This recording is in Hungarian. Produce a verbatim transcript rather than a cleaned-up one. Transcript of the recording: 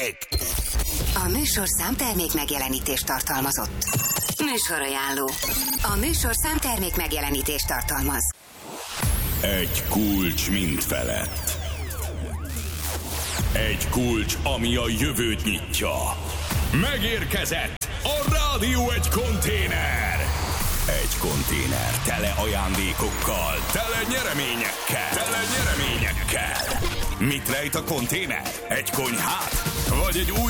Tessék! A műsor számtermék megjelenítést tartalmazott. Műsorajánló. A műsor számtermék megjelenítést tartalmaz. Egy kulcs mind felett. Egy kulcs, ami a jövőt nyitja. Megérkezett a Rádió egy konténer. Egy konténer tele ajándékokkal, tele nyereményekkel, tele nyereményekkel. Mit rejt a konténer? Egy konyhát? Vagy egy új